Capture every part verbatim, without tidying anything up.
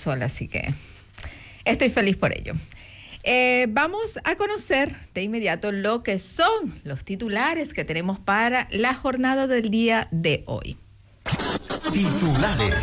sol, así que estoy feliz por ello. Eh, vamos a conocer de inmediato lo que son los titulares que tenemos para la jornada del día de hoy. Titulares.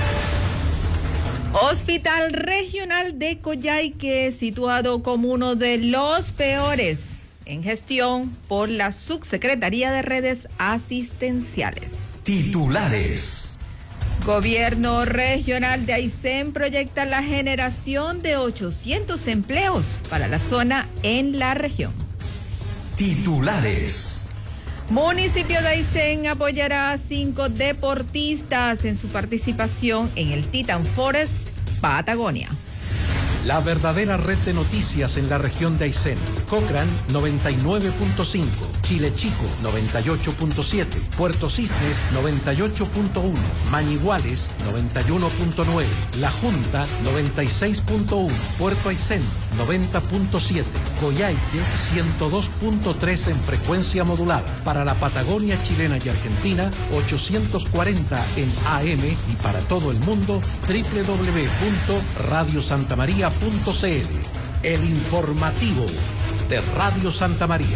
Hospital Regional de Coyhaique, situado como uno de los peores en gestión por la Subsecretaría de Redes Asistenciales. Titulares. Gobierno Regional de Aysén proyecta la generación de ochocientos empleos para la zona en la región. Titulares. Municipio de Aysén apoyará a cinco deportistas en su participación en el Titan Forest Patagonia. La verdadera red de noticias en la región de Aysén. Cochrane noventa y nueve punto cinco, Chile Chico noventa y ocho punto siete, Puerto Cisnes noventa y ocho punto uno, Mañiguales noventa y uno punto nueve, La Junta noventa y seis punto uno, Puerto Aysén noventa punto siete, Coyhaique ciento dos punto tres en frecuencia modulada. Para la Patagonia chilena y Argentina, ochocientos cuarenta en A M y para todo el mundo, doble u doble u doble u punto radio santa maría punto c l. El informativo de Radio Santa María.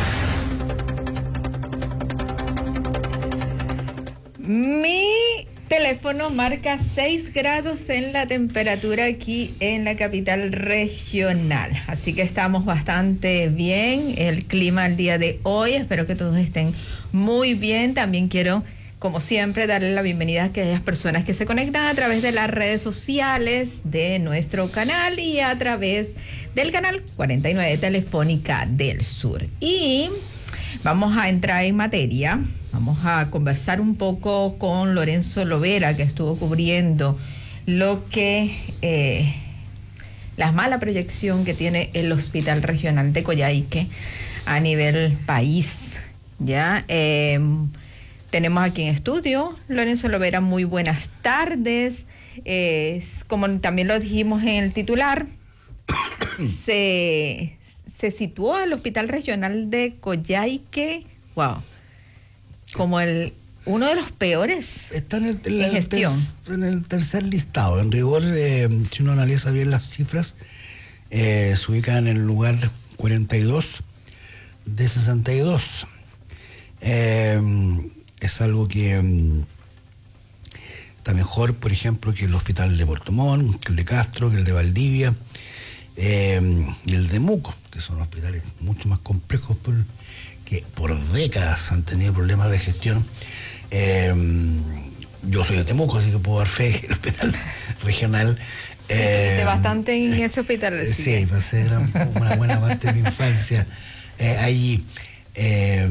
Mi teléfono marca seis grados en la temperatura aquí en la capital regional. Así que estamos bastante bien. El clima el día de hoy, espero que todos estén muy bien. También quiero, como siempre, darle la bienvenida a aquellas personas que se conectan a través de las redes sociales de nuestro canal y a través del canal cuarenta y nueve Telefónica del Sur. Y vamos a entrar en materia. Vamos a conversar un poco con Lorenzo Lovera, que estuvo cubriendo lo que eh, la mala proyección que tiene el Hospital Regional de Coyhaique a nivel país. Ya eh, tenemos aquí en estudio Lorenzo Lovera. Muy buenas tardes. Eh, como también lo dijimos en el titular, se, se situó al Hospital Regional de Coyhaique, wow, como el uno de los peores. Está en el, en en el, ter, en el tercer listado. En rigor, eh, si uno analiza bien las cifras, eh, se ubica en el lugar cuarenta y dos de sesenta y dos. Eh, es algo que um, está mejor, por ejemplo, que el hospital de Puerto Montt, que el de Castro, que el de Valdivia eh, y el de Muco, que son hospitales mucho más complejos por, que por décadas han tenido problemas de gestión. Eh, yo soy de Temuco, así que puedo dar fe que el hospital regional... Eh, de bastante en eh, ese hospital. Eh, sí, pasé gran, una buena parte de mi infancia eh, allí. Eh,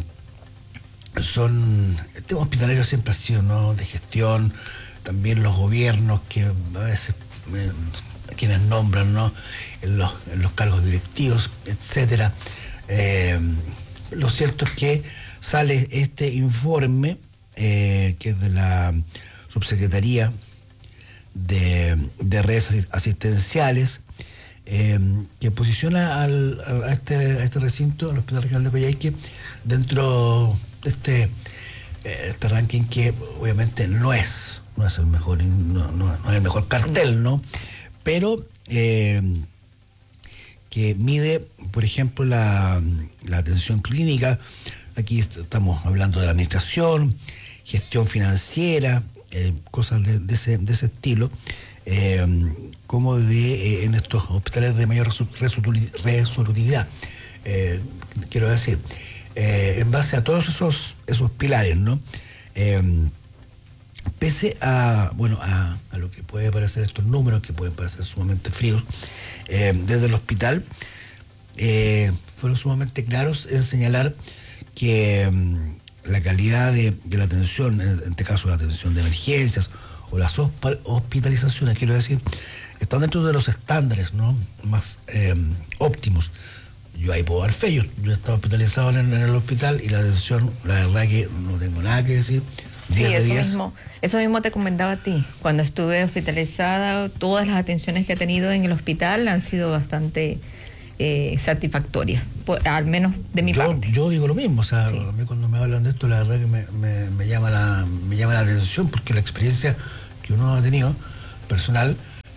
son... El tema hospitalario siempre ha sido, ¿no?, de gestión. También los gobiernos que a veces... Eh, quienes nombran, ¿no?, en los, en los cargos directivos, etcétera. Eh, Lo cierto es que sale este informe, eh, que es de la Subsecretaría de, de Redes Asistenciales, eh, que posiciona al, a, este, a este recinto, al Hospital Regional de Coyhaique, dentro de este, eh, este ranking que obviamente no es, no es el mejor, no, no, no es el mejor cartel, ¿no? Pero... Eh, que mide, por ejemplo, la, la atención clínica. Aquí estamos hablando de la administración, gestión financiera, eh, cosas de, de, ese, de ese estilo, eh, como de eh, en estos hospitales de mayor resolutividad. Eh, quiero decir, eh, en base a todos esos, esos pilares, ¿no? Eh, pese a, bueno, a, a lo que puede parecer estos números, que pueden parecer sumamente fríos, Eh, desde el hospital eh, fueron sumamente claros en señalar que um, la calidad de, de la atención, en este caso la atención de emergencias o las hospitalizaciones, quiero decir, están dentro de los estándares, ¿no?, más eh, óptimos. Yo ahí puedo dar fe, yo, yo he estado hospitalizado en, en el hospital y la atención, la verdad que no tengo nada que decir. Sí, eso mismo, eso mismo te comentaba a ti. Cuando estuve hospitalizada, todas las atenciones que he tenido en el hospital han sido bastante eh, satisfactorias, por, al menos de mi yo, parte. Yo digo lo mismo, o sea, sí. A mí cuando me hablan de esto, la verdad que me, me, me, llama la, me llama la atención, porque la experiencia que uno ha tenido personal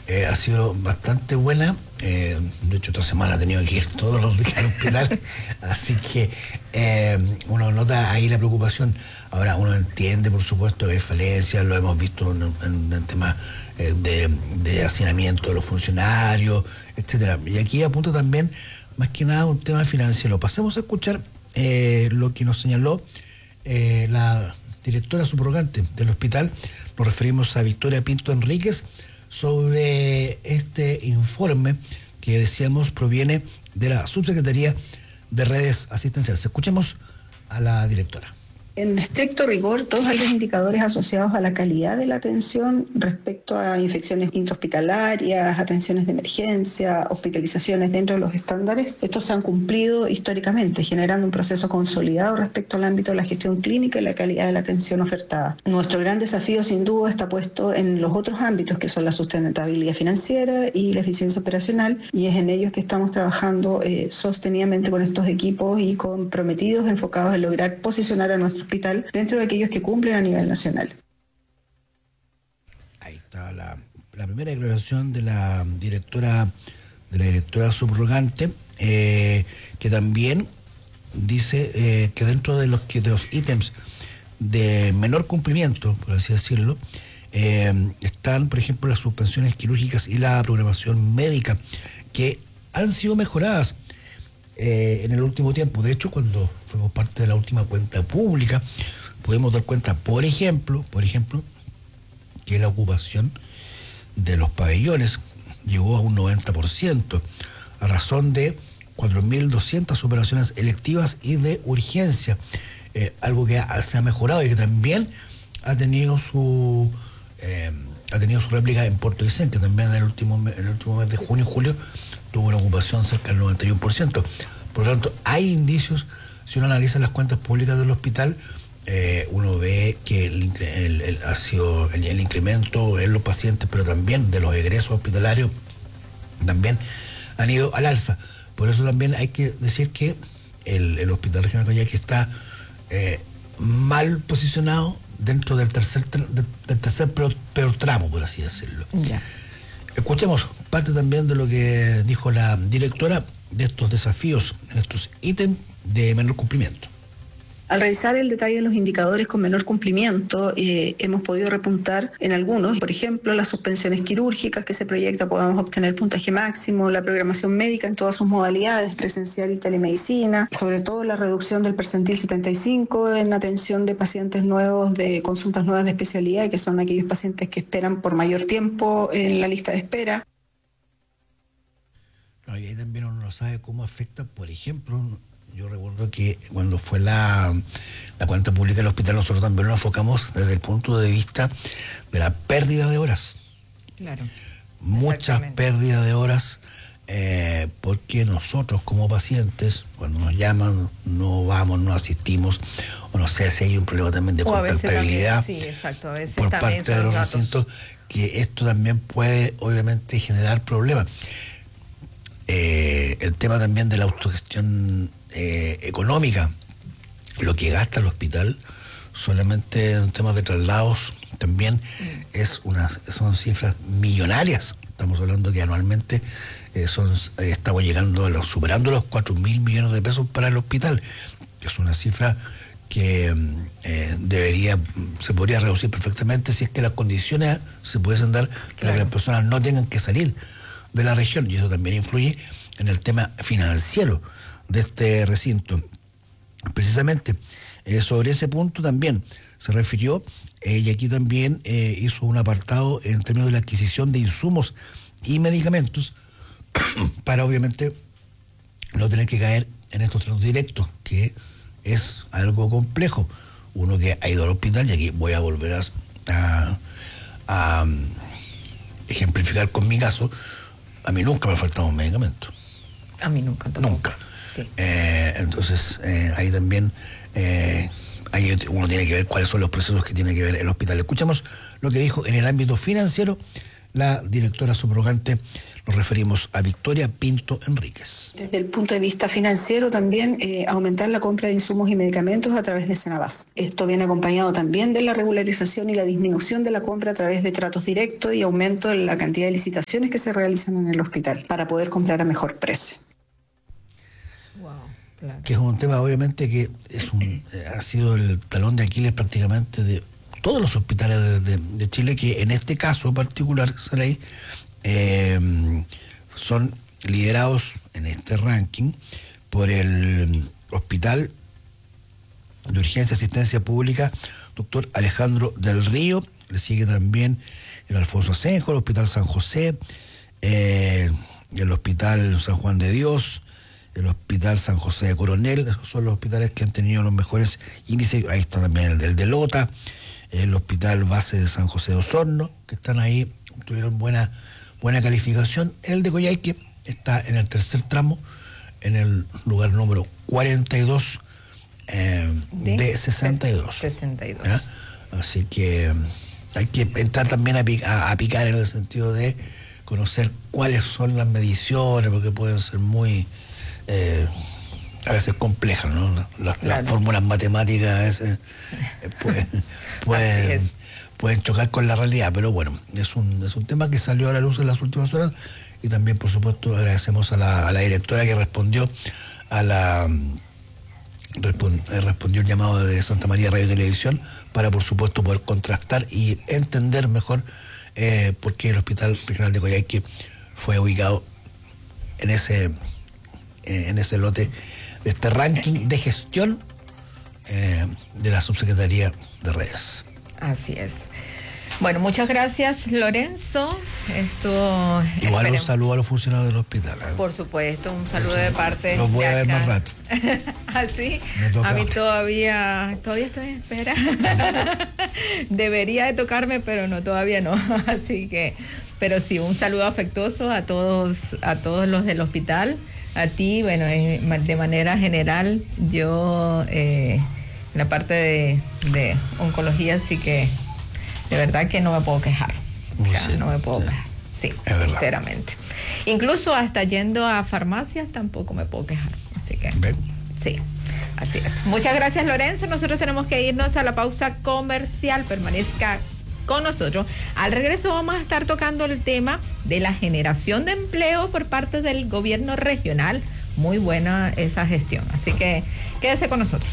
eh, ha sido bastante buena. Eh, de hecho, esta semana he tenido que ir todos los días al hospital, así que eh, uno nota ahí la preocupación. Ahora, uno entiende, por supuesto, que hay falencias, lo hemos visto en, en, en temas eh, de, de hacinamiento de los funcionarios, etcétera. Y aquí apunta también, más que nada, un tema financiero. Pasemos a escuchar eh, lo que nos señaló eh, la directora subrogante del hospital. Nos referimos a Victoria Pinto Enríquez, sobre este informe que decíamos proviene de la Subsecretaría de Redes Asistenciales. Escuchemos a la directora. En estricto rigor, todos los indicadores asociados a la calidad de la atención respecto a infecciones intrahospitalarias, atenciones de emergencia, hospitalizaciones dentro de los estándares, estos se han cumplido históricamente, generando un proceso consolidado respecto al ámbito de la gestión clínica y la calidad de la atención ofertada. Nuestro gran desafío, sin duda, está puesto en los otros ámbitos, que son la sustentabilidad financiera y la eficiencia operacional, y es en ellos que estamos trabajando eh, sostenidamente con estos equipos y comprometidos, enfocados en lograr posicionar a nuestro hospital dentro de aquellos que cumplen a nivel nacional. Ahí está la, la primera declaración de la directora de la directora subrogante, eh, que también dice eh, que dentro de los que de los ítems de menor cumplimiento, por así decirlo, eh, están, por ejemplo, las suspensiones quirúrgicas y la programación médica, que han sido mejoradas Eh, en el último tiempo. De hecho, cuando fuimos parte de la última cuenta pública, pudimos dar cuenta, por ejemplo, por ejemplo, que la ocupación de los pabellones llegó a un noventa por ciento, a razón de cuatro mil doscientas operaciones electivas y de urgencia, eh, algo que ha, se ha mejorado y que también ha tenido su eh, ha tenido su réplica en Puerto Aysén, que también en el último, en el último mes de junio y julio tuvo una ocupación cerca del noventa y uno por ciento. Por lo tanto, hay indicios, si uno analiza las cuentas públicas del hospital, eh, uno ve que el, el, el, ha sido el, el incremento en los pacientes, pero también de los egresos hospitalarios, también han ido al alza. Por eso también hay que decir que el, el Hospital Regional Coyhaique está eh, mal posicionado dentro del tercer, del tercer peor, peor tramo, por así decirlo. Ya. Escuchemos parte también de lo que dijo la directora de estos desafíos, en estos ítems de menor cumplimiento. Al revisar el detalle de los indicadores con menor cumplimiento, eh, hemos podido repuntar en algunos, por ejemplo, las suspensiones quirúrgicas que se proyecta podamos obtener puntaje máximo, la programación médica en todas sus modalidades, presencial y telemedicina, sobre todo la reducción del percentil setenta y cinco en atención de pacientes nuevos, de consultas nuevas de especialidad, que son aquellos pacientes que esperan por mayor tiempo en la lista de espera. No, y ahí también uno no sabe cómo afecta, por ejemplo, yo recuerdo que cuando fue la, la cuenta pública del hospital, nosotros también nos enfocamos desde el punto de vista de la pérdida de horas. Claro. Muchas pérdidas de horas, eh, porque nosotros como pacientes, cuando nos llaman, no vamos, no asistimos, o no sé si hay un problema también de o contactabilidad también, sí, exacto, a veces por también parte de los datos. recintos, que esto también puede obviamente generar problemas. Eh, el tema también de la autogestión eh, económica, lo que gasta el hospital solamente en temas de traslados también mm. es una, son cifras millonarias. Estamos hablando que anualmente eh, son, eh, estamos llegando a los, superando los cuatro mil millones de pesos para el hospital, que es una cifra que eh, debería, se podría reducir perfectamente si es que las condiciones se pudiesen dar para claro. que las personas no tengan que salir de la región, y eso también influye en el tema financiero de este recinto. Precisamente eh, sobre ese punto también se refirió, eh, y aquí también eh, hizo un apartado en términos de la adquisición de insumos y medicamentos para obviamente no tener que caer en estos tratos directos, que es algo complejo. Uno que ha ido al hospital, y aquí voy a volver a, a, a ejemplificar con mi caso. A mí nunca me ha faltado un medicamento. A mí nunca. Tampoco. Nunca. Sí. Eh, entonces, eh, ahí también eh, ahí uno tiene que ver cuáles son los procesos que tiene que ver el hospital. Escuchamos lo que dijo en el ámbito financiero la directora subrogante, nos referimos a Victoria Pinto Enríquez. Desde el punto de vista financiero también eh, aumentar la compra de insumos y medicamentos a través de Senabas. Esto viene acompañado también de la regularización y la disminución de la compra a través de tratos directos y aumento en la cantidad de licitaciones que se realizan en el hospital para poder comprar a mejor precio. Wow, claro. Que es un tema obviamente que es un, eh, ha sido el talón de Aquiles prácticamente de todos los hospitales de, de, de Chile, que en este caso particular, Saray, eh, son liderados en este ranking por el Hospital de Urgencia y Asistencia Pública, doctor Alejandro del Río. Le sigue también el Alfonso Asenjo, el Hospital San José, eh, el Hospital San Juan de Dios, el Hospital San José de Coronel. Esos son los hospitales que han tenido los mejores índices. Ahí está también el del de Lota, el Hospital Base de San José de Osorno, que están ahí, tuvieron buena, buena calificación. El de Coyhaique está en el tercer tramo, en el lugar número cuarenta y dos eh, de, de sesenta y dos. sesenta y dos. ¿Ya? Así que hay que entrar también a, a, a picar en el sentido de conocer cuáles son las mediciones, porque pueden ser muy... Eh, a veces complejas, ¿no? Las, claro. las fórmulas matemáticas a veces eh, pueden, pueden, pueden chocar con la realidad, pero bueno, es un, es un tema que salió a la luz en las últimas horas, y también, por supuesto, agradecemos a la, a la directora que respondió a la respond, respondió el llamado de Santa María Radio y Televisión para, por supuesto, poder contrastar y entender mejor eh, por qué el Hospital Regional de Coyhaique fue ubicado en ese, eh, en ese lote de este ranking de gestión eh, de la Subsecretaría de Redes. Así es. Bueno, muchas gracias, Lorenzo. Esto, Igual esperemos. Un saludo a los funcionarios del hospital. ¿eh? Por supuesto, un saludo de parte Los voy de a ver acá. más rato. ¿Así? Me A mí todavía, todavía estoy en espera. Debería de tocarme, pero no, todavía no. Así que, pero sí, un saludo afectuoso a todos, a todos los del hospital. A ti, bueno, de manera general, yo eh, en la parte de, de oncología sí que de verdad que no me puedo quejar. O sea, sí, no me puedo sí. quejar. Sí, sinceramente. Incluso hasta yendo a farmacias tampoco me puedo quejar. Así que, ¿Ven? sí, así es. Muchas gracias, Lorenzo. Nosotros tenemos que irnos a la pausa comercial. Permanezca con nosotros. Al regreso vamos a estar tocando el tema de la generación de empleo por parte del gobierno regional. Muy buena esa gestión. Así que quédese con nosotros.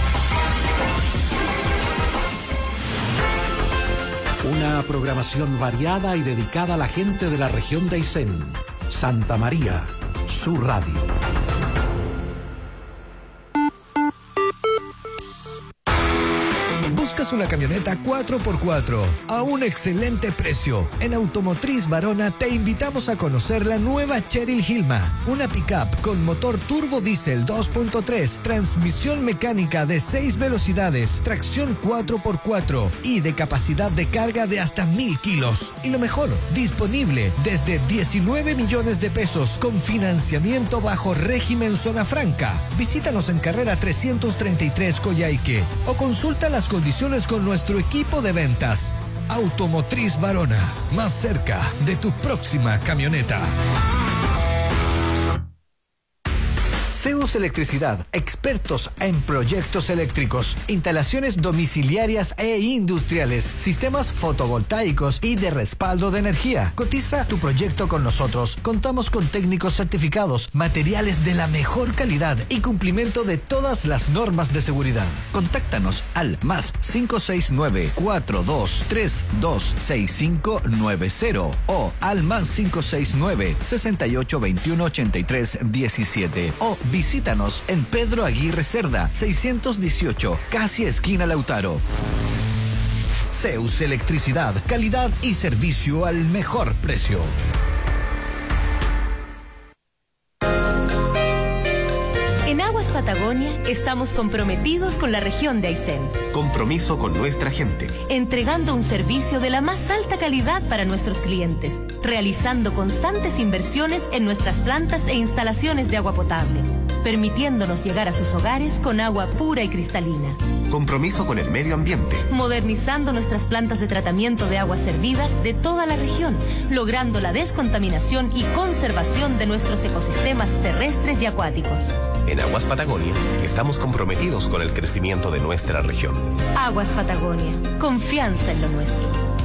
Una programación variada y dedicada a la gente de la región de Aysén. Santa María, su radio. Buscas una camioneta cuatro por cuatro a un excelente precio. En Automotriz Varona te invitamos a conocer la nueva Cheryl Hilma, una pickup con motor turbo diésel dos punto tres, transmisión mecánica de seis velocidades, tracción cuatro por cuatro y de capacidad de carga de hasta mil kilos. Y lo mejor, disponible desde diecinueve millones de pesos con financiamiento bajo régimen zona franca. Visítanos en carrera trescientos treinta y tres Coyhaique o consulta las condiciones con nuestro equipo de ventas. Automotriz Varona, más cerca de tu próxima camioneta. Zeus Electricidad, expertos en proyectos eléctricos, instalaciones domiciliarias e industriales, sistemas fotovoltaicos y de respaldo de energía. Cotiza tu proyecto con nosotros. Contamos con técnicos certificados, materiales de la mejor calidad y cumplimiento de todas las normas de seguridad. Contáctanos al más cinco seis nueve, cuatro dos tres, dos seis cinco nueve cero o al más cinco seis nueve, sesenta y ocho, veintiuno, ochenta y tres, diecisiete o visítanos en Pedro Aguirre Cerda, seiscientos dieciocho, casi esquina Lautaro. Zeus Electricidad, calidad y servicio al mejor precio. En Aguas Patagonia estamos comprometidos con la región de Aysén. Compromiso con nuestra gente. Entregando un servicio de la más alta calidad para nuestros clientes, realizando constantes inversiones en nuestras plantas e instalaciones de agua potable, permitiéndonos llegar a sus hogares con agua pura y cristalina. Compromiso con el medio ambiente. Modernizando nuestras plantas de tratamiento de aguas servidas de toda la región, logrando la descontaminación y conservación de nuestros ecosistemas terrestres y acuáticos. En Aguas Patagonia estamos comprometidos con el crecimiento de nuestra región. Aguas Patagonia, confianza en lo nuestro.